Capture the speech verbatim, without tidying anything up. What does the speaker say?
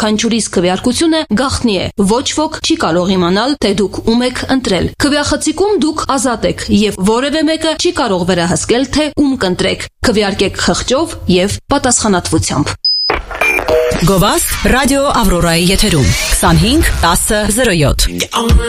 յուրաքանչյուրիս քվեարկությունը գաղտնի է։ Ոչ ոք չի կարող իմանալ, թե դուք ում եք ընտրել։ Քվեախցիկում դուք ազատ եք եւ որևէ մեկը չի կարող վերահսկել, թե ում կընտրեք։ Քվեարկեք խղճով եւ պատասխանատվությամբ։ Գովազդ ռադիո Ավրորայի եթերում քսանհինգ տասը զրո յոթ